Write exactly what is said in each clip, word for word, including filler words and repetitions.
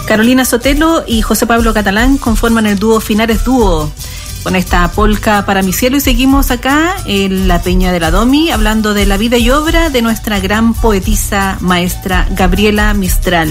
Carolina Sotelo y José Pablo Catalán conforman el dúo Finares Dúo con esta polca Para mi cielo, y seguimos acá en la Peña de la Domi hablando de la vida y obra de nuestra gran poetisa maestra Gabriela Mistral.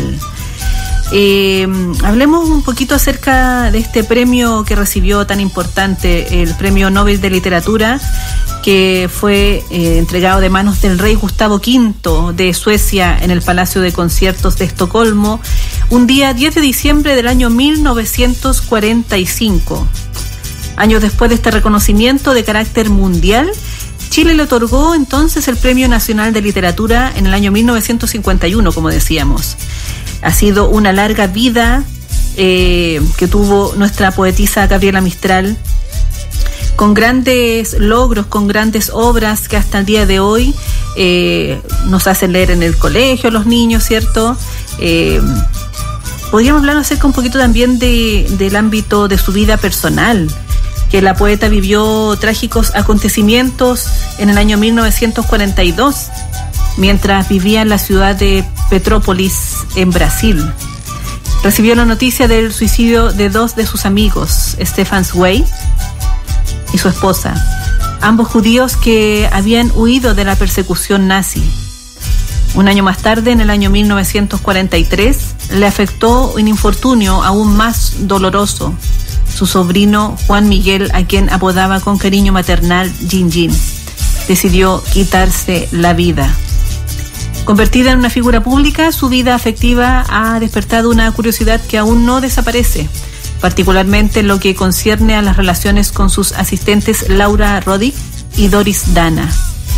Eh, hablemos un poquito acerca de este premio que recibió tan importante, el Premio Nobel de Literatura, que fue eh, entregado de manos del rey Gustavo quinto de Suecia en el Palacio de Conciertos de Estocolmo, un día diez de diciembre del año mil novecientos cuarenta y cinco. Años después de este reconocimiento de carácter mundial, Chile le otorgó entonces el Premio Nacional de Literatura en el año mil novecientos cincuenta y uno, como decíamos. Ha sido una larga vida eh, que tuvo nuestra poetisa Gabriela Mistral, con grandes logros, con grandes obras que hasta el día de hoy eh, nos hacen leer en el colegio los niños, ¿cierto? Eh, podríamos hablar acerca un poquito también de, del ámbito de su vida personal, que la poeta vivió trágicos acontecimientos en el año mil novecientos cuarenta y dos, mientras vivía en la ciudad de Petrópolis, en Brasil. Recibió la noticia del suicidio de dos de sus amigos, Stefan Zweig y su esposa, ambos judíos que habían huido de la persecución nazi. Un año más tarde, en el año mil novecientos cuarenta y tres, le afectó un infortunio aún más doloroso. Su sobrino Juan Miguel, a quien apodaba con cariño maternal Gin Gin, decidió quitarse la vida. Convertida en una figura pública, su vida afectiva ha despertado una curiosidad que aún no desaparece, particularmente en lo que concierne a las relaciones con sus asistentes Laura Roddick y Doris Dana.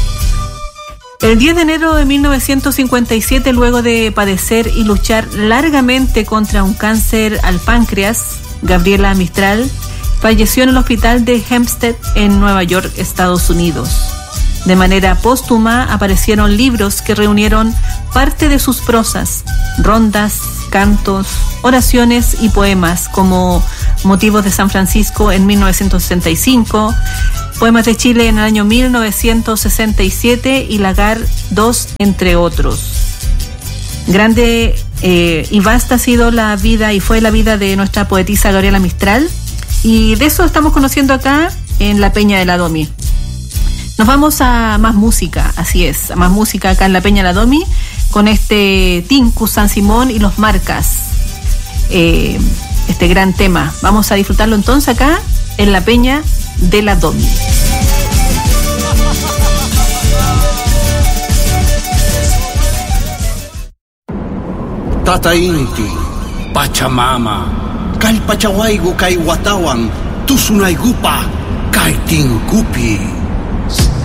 El diez de enero de mil novecientos cincuenta y siete, luego de padecer y luchar largamente contra un cáncer al páncreas, Gabriela Mistral falleció en el hospital de Hempstead en Nueva York, Estados Unidos. De manera póstuma aparecieron libros que reunieron parte de sus prosas, rondas, cantos, oraciones y poemas, como Motivos de San Francisco en mil novecientos sesenta y cinco, Poemas de Chile en el año mil novecientos sesenta y siete y Lagar dos, entre otros. Grande eh, y vasta ha sido la vida y fue la vida de nuestra poetisa Gabriela Mistral, y de eso estamos conociendo acá en la Peña de la Domi. Nos vamos a más música, así es, a más música acá en la Peña de la Domi, con este Tinku San Simón y los Marcas, eh, este gran tema. Vamos a disfrutarlo entonces acá en la Peña de la Domi. Tata Inti, Pachamama, Kay Pachawaigu Kay Watawan, Tusunaigupa, Kay Tinkupi.